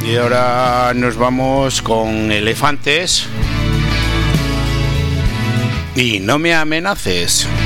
Y ahora nos vamos con Elefantes y No me amenaces.